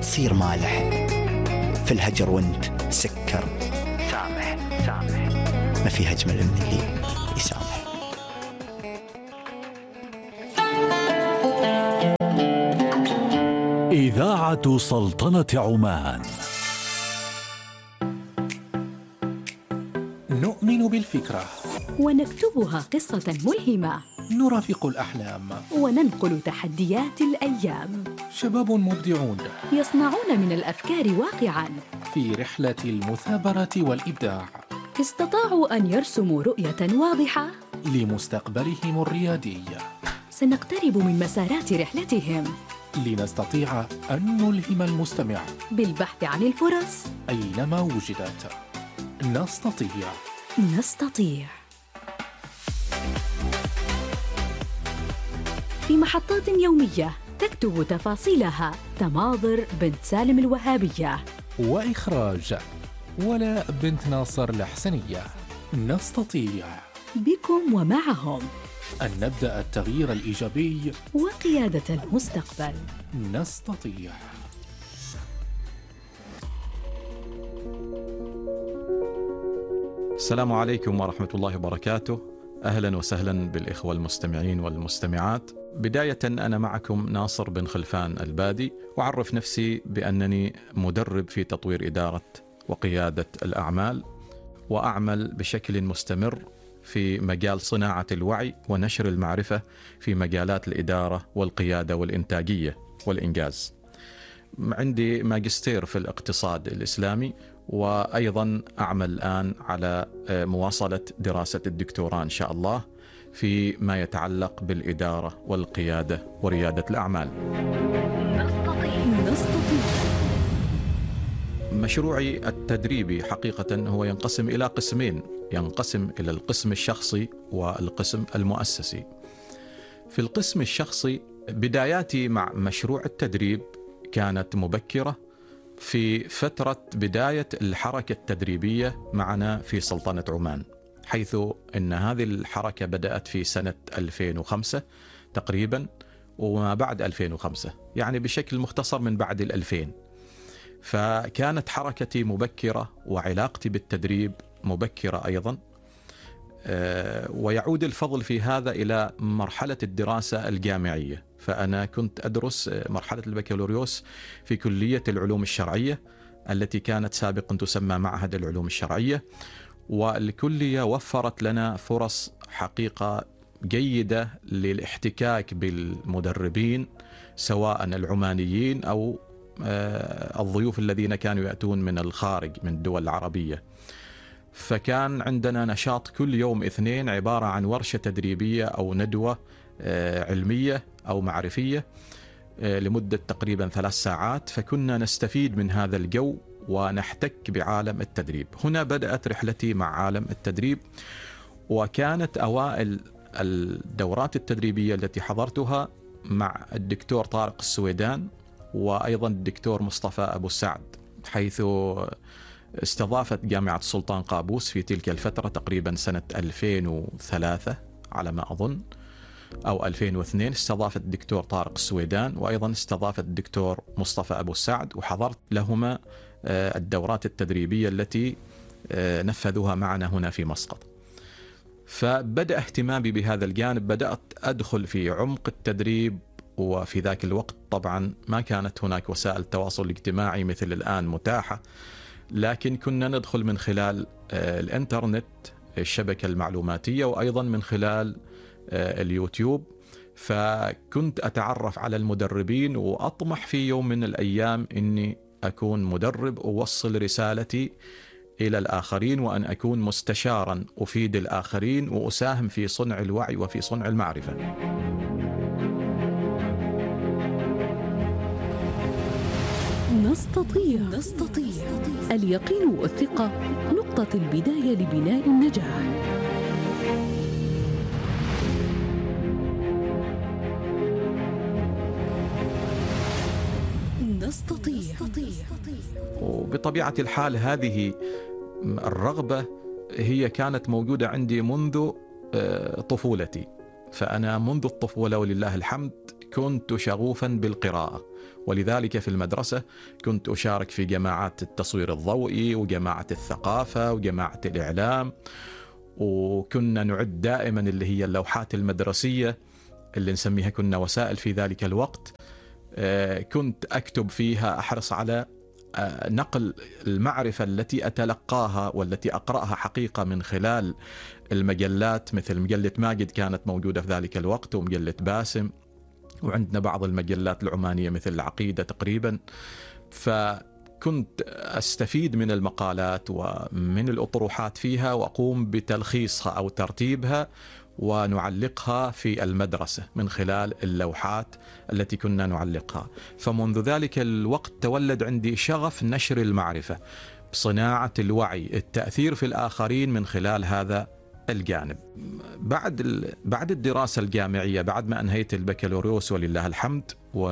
تصير مالح، في الهجر وانت سكر. سامح سامح، ما في أجمل من اللي يسامح. إذاعة سلطنة عمان. نؤمن بالفكرة ونكتبها قصة ملهمة، نرافق الأحلام وننقل تحديات الأيام. شباب مبدعون يصنعون من الأفكار واقعاً في رحلة المثابرة والإبداع. استطاعوا أن يرسموا رؤية واضحة لمستقبلهم الريادي. سنقترب من مسارات رحلتهم لنستطيع أن نلهم المستمع بالبحث عن الفرص أينما وجدت. نستطيع. في محطات يومية تكتب تفاصيلها تماضر بنت سالم الوهابية، وإخراج ولا بنت ناصر الحسنية. نستطيع بكم ومعهم أن نبدأ التغيير الإيجابي وقيادة المستقبل. نستطيع. السلام عليكم ورحمة الله وبركاته. أهلا وسهلا بالإخوة المستمعين والمستمعات. بداية أنا معكم ناصر بن خلفان البادي، وأعرف نفسي بأنني مدرب في تطوير إدارة وقيادة الأعمال، وأعمل بشكل مستمر في مجال صناعة الوعي ونشر المعرفة في مجالات الإدارة والقيادة والإنتاجية والإنجاز. عندي ماجستير في الاقتصاد الإسلامي، وأيضا أعمل الآن على مواصلة دراسة الدكتوراه إن شاء الله في ما يتعلق بالإدارة والقيادة وريادة الأعمال. نستطيع. مشروعي التدريبي حقيقة هو ينقسم إلى قسمين، ينقسم إلى القسم الشخصي والقسم المؤسسي. في القسم الشخصي بداياتي مع مشروع التدريب كانت مبكرة في فترة بداية الحركة التدريبية معنا في سلطنة عمان، حيث أن هذه الحركة بدأت في سنة 2005 تقريبا، وما بعد 2005 يعني بشكل مختصر من بعد 2000. فكانت حركتي مبكرة وعلاقتي بالتدريب مبكرة أيضا. ويعود الفضل في هذا إلى مرحلة الدراسة الجامعية، فأنا كنت أدرس مرحلة البكالوريوس في كلية العلوم الشرعية التي كانت سابقا تسمى معهد العلوم الشرعية، والكلية وفرت لنا فرص حقيقة جيدة للاحتكاك بالمدربين سواء العمانيين أو الضيوف الذين كانوا يأتون من الخارج من الدول العربية. فكان عندنا نشاط كل يوم اثنين عبارة عن ورشة تدريبية أو ندوة علمية أو معرفية لمدة تقريبا 3 ساعات، فكنا نستفيد من هذا الجو ونحتك بعالم التدريب. هنا بدأت رحلتي مع عالم التدريب، وكانت أوائل الدورات التدريبية التي حضرتها مع الدكتور طارق السويدان وأيضا الدكتور مصطفى أبو سعد، حيث استضافت جامعة السلطان قابوس في تلك الفترة تقريبا سنة 2003 على ما أظن أو 2002، استضافت الدكتور طارق السويدان وأيضا استضافت الدكتور مصطفى أبو سعد، وحضرت لهما الدورات التدريبية التي نفذوها معنا هنا في مسقط. فبدأ اهتمامي بهذا الجانب، بدأت أدخل في عمق التدريب. وفي ذاك الوقت طبعا ما كانت هناك وسائل التواصل الاجتماعي مثل الآن متاحة، لكن كنا ندخل من خلال الإنترنت، الشبكة المعلوماتية، وأيضا من خلال اليوتيوب. فكنت أتعرف على المدربين، وأطمح في يوم من الأيام أني أكون مدرب وأوصل رسالتي إلى الآخرين، وأن أكون مستشارا أفيد الآخرين وأساهم في صنع الوعي وفي صنع المعرفة. نستطيع. اليقين والثقة نقطة البداية لبناء النجاح. نستطيع. وبطبيعة الحال هذه الرغبة هي كانت موجودة عندي منذ طفولتي. فأنا منذ الطفولة ولله الحمد كنت شغوفا بالقراءة، ولذلك في المدرسة كنت أشارك في جماعات التصوير الضوئي وجماعة الثقافة وجماعة الإعلام، وكنا نعد دائما اللي هي اللوحات المدرسية اللي نسميها كنا وسائل في ذلك الوقت. كنت أكتب فيها، أحرص على نقل المعرفة التي أتلقاها والتي أقرأها حقيقة من خلال المجلات، مثل مجلة ماجد كانت موجودة في ذلك الوقت، ومجلة باسم، وعندنا بعض المجلات العمانية مثل العقيدة تقريبا. فكنت أستفيد من المقالات ومن الأطروحات فيها، وأقوم بتلخيصها أو ترتيبها ونعلقها في المدرسة من خلال اللوحات التي كنا نعلقها. فمنذ ذلك الوقت تولد عندي شغف نشر المعرفة، صناعة الوعي، التأثير في الآخرين من خلال هذا الجانب. بعد الدراسة الجامعية، بعد ما أنهيت البكالوريوس ولله الحمد،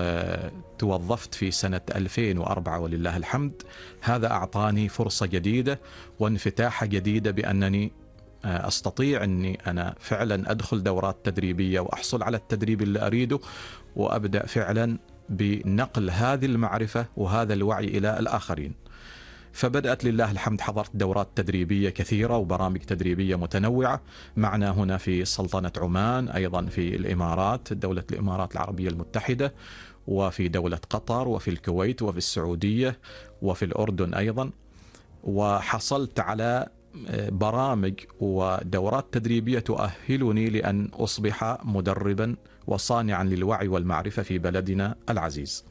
وتوظفت في سنة 2004 ولله الحمد، هذا أعطاني فرصة جديدة وانفتاحة جديدة بأنني أستطيع أني أنا فعلا أدخل دورات تدريبية وأحصل على التدريب اللي أريده، وأبدأ فعلا بنقل هذه المعرفة وهذا الوعي إلى الآخرين. فبدأت لله الحمد، حضرت دورات تدريبية كثيرة وبرامج تدريبية متنوعة معنا هنا في سلطنة عمان، أيضا في الإمارات، دولة الإمارات العربية المتحدة، وفي دولة قطر، وفي الكويت، وفي السعودية، وفي الأردن أيضا. وحصلت على برامج ودورات تدريبية تؤهلني لأن أصبح مدربا وصانعا للوعي والمعرفة في بلدنا العزيز.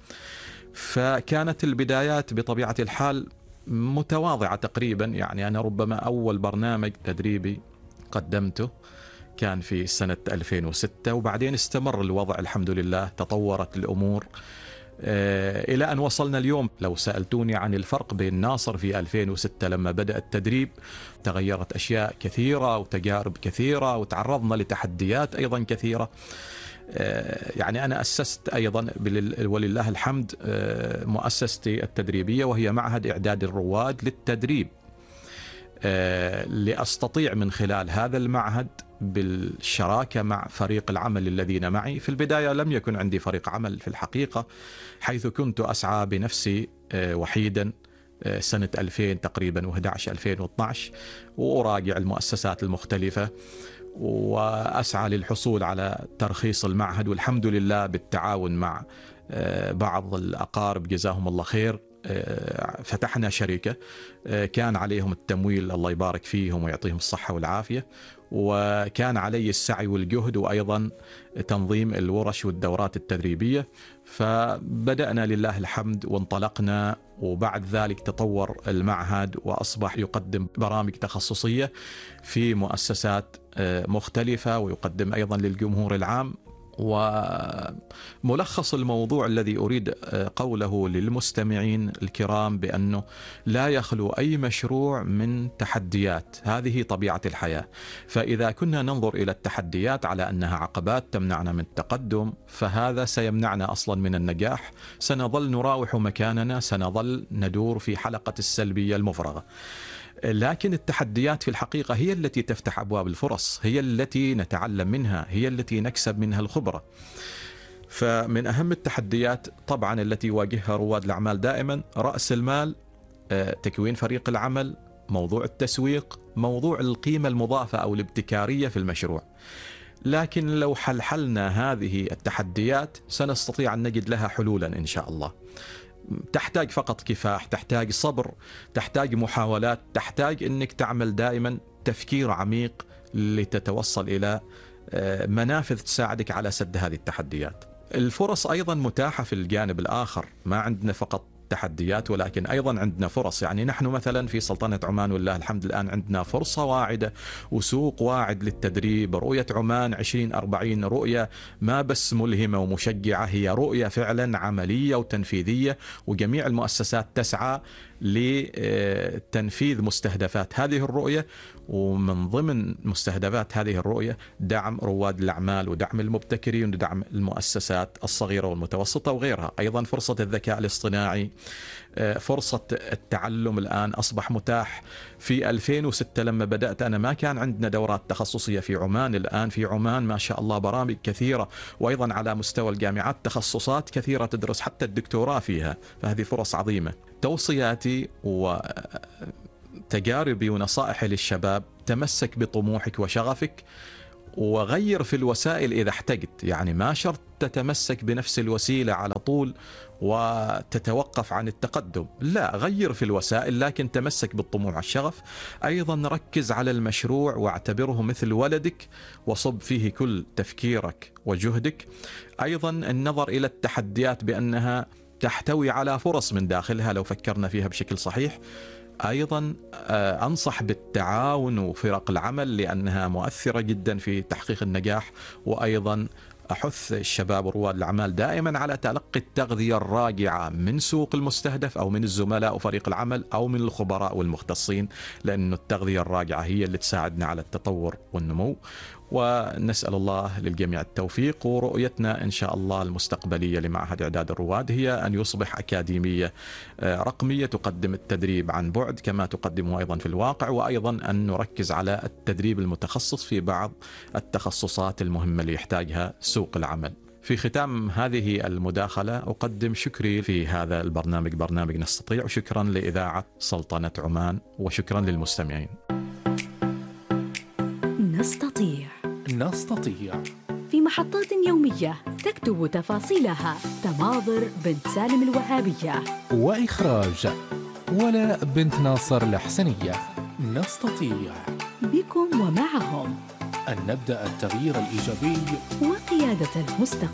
فكانت البدايات بطبيعة الحال متواضعة تقريبا، يعني أنا ربما أول برنامج تدريبي قدمته كان في سنة 2006، وبعدين استمر الوضع الحمد لله، تطورت الأمور إلى أن وصلنا اليوم. لو سألتوني عن الفرق بين ناصر في 2006 لما بدأ التدريب، تغيرت أشياء كثيرة وتجارب كثيرة، وتعرضنا لتحديات أيضا كثيرة. يعني أنا أسست أيضا ولله الحمد مؤسستي التدريبية، وهي معهد إعداد الرواد للتدريب، لأستطيع من خلال هذا المعهد بالشراكة مع فريق العمل الذين معي. في البداية لم يكن عندي فريق عمل في الحقيقة، حيث كنت أسعى بنفسي وحيدا سنة 2000 تقريبا و11-2012، وأراجع المؤسسات المختلفة وأسعى للحصول على ترخيص المعهد. والحمد لله بالتعاون مع بعض الأقارب جزاهم الله خير، فتحنا شركة كان عليهم التمويل الله يبارك فيهم ويعطيهم الصحة والعافية، وكان علي السعي والجهد، وأيضا تنظيم الورش والدورات التدريبية. فبدأنا لله الحمد وانطلقنا، وبعد ذلك تطور المعهد وأصبح يقدم برامج تخصصية في مؤسسات مختلفة، ويقدم أيضا للجمهور العام. وملخص الموضوع الذي أريد قوله للمستمعين الكرام بأنه لا يخلو أي مشروع من تحديات، هذه طبيعة الحياة. فإذا كنا ننظر إلى التحديات على أنها عقبات تمنعنا من التقدم، فهذا سيمنعنا أصلا من النجاح، سنظل نراوح مكاننا، سنظل ندور في حلقة السلبية المفرغة. لكن التحديات في الحقيقة هي التي تفتح أبواب الفرص، هي التي نتعلم منها، هي التي نكسب منها الخبرة. فمن أهم التحديات طبعا التي يواجهها رواد الأعمال دائما رأس المال، تكوين فريق العمل، موضوع التسويق، موضوع القيمة المضافة أو الابتكارية في المشروع. لكن لو حللنا هذه التحديات سنستطيع أن نجد لها حلولا إن شاء الله. تحتاج فقط كفاح، تحتاج صبر، تحتاج محاولات، تحتاج أنك تعمل دائما تفكير عميق لتتوصل إلى منافذ تساعدك على سد هذه التحديات. الفرص أيضا متاحة في الجانب الآخر، ما عندنا فقط تحديات ولكن أيضا عندنا فرص. يعني نحن مثلا في سلطنة عمان والله الحمد الآن عندنا فرصة واعدة وسوق واعد للتدريب. رؤية عمان 2040 رؤية ما بس ملهمة ومشجعة، هي رؤية فعلا عملية وتنفيذية، وجميع المؤسسات تسعى لتنفيذ مستهدفات هذه الرؤية. ومن ضمن مستهدفات هذه الرؤية دعم رواد الأعمال ودعم المبتكرين ودعم المؤسسات الصغيرة والمتوسطة وغيرها. أيضا فرصة الذكاء الاصطناعي، فرصة التعلم الآن أصبح متاح. في 2006 لما بدأت أنا ما كان عندنا دورات تخصصية في عمان. الآن في عمان ما شاء الله برامج كثيرة، وأيضا على مستوى الجامعات تخصصات كثيرة تدرس حتى الدكتوراه فيها، فهذه فرص عظيمة. توصياتي وتجاربي ونصائحي للشباب: تمسك بطموحك وشغفك، وغير في الوسائل إذا احتجت. يعني ما شرط تتمسك بنفس الوسيلة على طول وتتوقف عن التقدم، لا، غير في الوسائل لكن تمسك بالطموح والشغف. أيضا ركز على المشروع واعتبره مثل ولدك وصب فيه كل تفكيرك وجهدك. أيضا النظر إلى التحديات بأنها تحتوي على فرص من داخلها لو فكرنا فيها بشكل صحيح. أيضا أنصح بالتعاون وفرق العمل لأنها مؤثرة جدا في تحقيق النجاح. وأيضا أحث الشباب ورواد الأعمال دائما على تلقي التغذية الراجعة من سوق المستهدف أو من الزملاء وفريق العمل أو من الخبراء والمختصين، لأن التغذية الراجعة هي اللي تساعدنا على التطور والنمو. ونسأل الله للجميع التوفيق. ورؤيتنا إن شاء الله المستقبلية لمعهد إعداد الرواد هي أن يصبح أكاديمية رقمية تقدم التدريب عن بعد كما تقدمه أيضا في الواقع، وأيضا أن نركز على التدريب المتخصص في بعض التخصصات المهمة اللي يحتاجها سوق العمل. في ختام هذه المداخلة أقدم شكري في هذا البرنامج، برنامج نستطيع، وشكرا لإذاعة سلطنة عمان، وشكرا للمستمعين. نستطيع. نستطيع. في محطات يومية تكتب تفاصيلها تماضر بنت سالم الوهابية، وإخراج ولاء بنت ناصر الحسنية. نستطيع بكم ومعهم أن نبدأ التغيير الإيجابي وقيادة المستقبل.